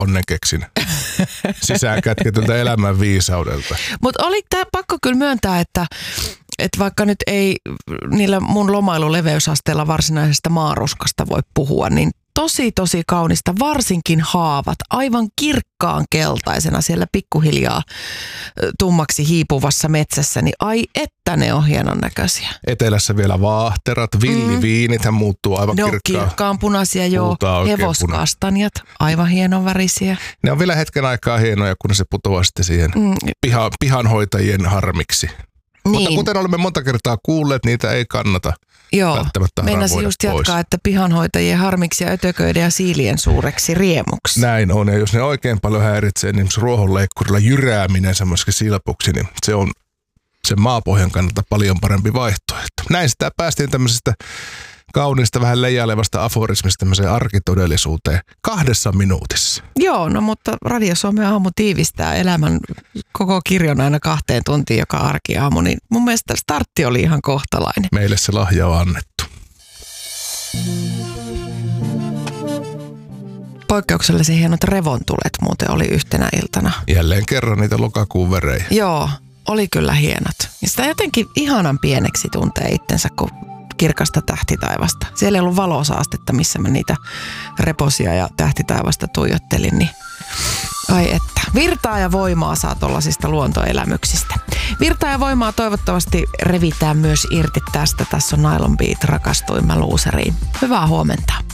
onnen keksin sisään kätketyltä elämän viisaudelta. Mutta oli tämä pakko kyllä myöntää, että vaikka nyt ei niillä mun lomailuleveysasteella varsinaisesta maaruskasta voi puhua, niin tosi kaunista, varsinkin haavat, aivan kirkkaan keltaisena siellä pikkuhiljaa tummaksi hiipuvassa metsässä, niin ai että ne on hienon näköisiä. Etelässä vielä vaahterat, villiviinithän muuttuu aivan kirkkaan punaisia, joo, hevoskastanjat, aivan hienon värisiä. Ne on vielä hetken aikaa hienoja, kun se putoaa sitten siihen pihanhoitajien harmiksi. Niin. Mutta kuten olemme monta kertaa kuulleet, niitä ei kannata välttämättä meinasin just jatkaa, että pihanhoitajien harmiksi ja ötököiden ja siilien suureksi riemuksi. Näin on, ja jos ne oikein paljon häiritsee, niin ruohonleikkurilla jyrääminen semmoisiksi silpuksi, niin se on sen maapohjan kannalta paljon parempi vaihtoehto. Näin sitä päästiin tämmöisestä kauniista, vähän leijailevasta aforismista tämmöiseen arkitodellisuuteen 2 minuutissa. Joo, no mutta Radio Suomen aamu tiivistää elämän koko kirjon aina 2 tuntiin joka arkiaamu, niin mun mielestä startti oli ihan kohtalainen. Meille se lahja on annettu. Poikkeuksellisen hienot revontulet muuten oli yhtenä iltana. Jälleen kerran niitä lokakuun värejä. Joo, oli kyllä hienot. Ja sitä jotenkin ihanan pieneksi tuntee itsensä, kun kirkasta tähtitaivasta. Siellä ei ollut valosaastetta, missä mä niitä reposia ja tähtitaivasta tuijottelin, niin ai että. Virtaa ja voimaa saa tollasista luontoelämyksistä. Virtaa ja voimaa toivottavasti revitään myös irti tästä. Tässä on Nylon Beat, rakastuin mä luuseriin. Hyvää huomenta.